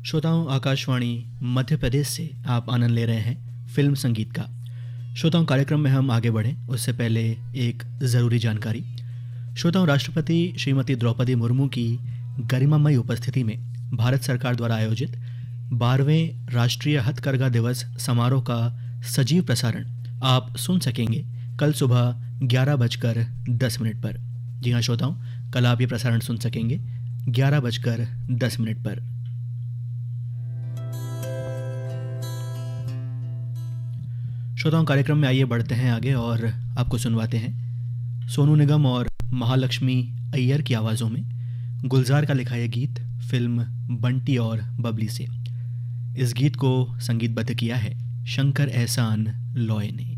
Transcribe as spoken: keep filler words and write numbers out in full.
श्रोताओं, आकाशवाणी मध्य प्रदेश से आप आनंद ले रहे हैं फिल्म संगीत का। श्रोताओं, कार्यक्रम में हम आगे बढ़ें उससे पहले एक ज़रूरी जानकारी। श्रोताओं, राष्ट्रपति श्रीमती द्रौपदी मुर्मू की गरिमामयी उपस्थिति में भारत सरकार द्वारा आयोजित बारहवें राष्ट्रीय हथकरघा दिवस समारोह का सजीव प्रसारण आप सुन सकेंगे कल सुबह ग्यारह बजकर दस मिनट पर। जी हाँ श्रोताओं, कल आप ये प्रसारण सुन सकेंगे ग्यारह बजकर दस मिनट पर। श्रोताओं, कार्यक्रम में आइए बढ़ते हैं आगे और आपको सुनवाते हैं सोनू निगम और महालक्ष्मी अय्यर की आवाज़ों में गुलजार का लिखा यह गीत फिल्म बंटी और बबली से। इस गीत को संगीतबद्ध किया है शंकर एहसान लॉय ने।